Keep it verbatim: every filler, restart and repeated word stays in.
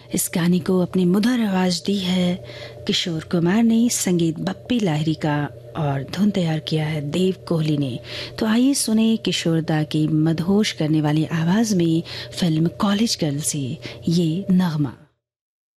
इस गाने को अपनी मधुर आवाज दी है किशोर कुमार ने, संगीत बप्पी लाहिरी का और धुन तैयार किया है देव कोहली ने। तो आइए सुने किशोर दा की मदहोश करने वाली आवाज में फिल्म कॉलेज गर्ल से ये नगमा।